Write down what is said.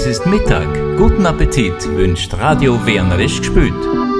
Es ist Mittag. Guten Appetit wünscht Radio Wienerisch gespült.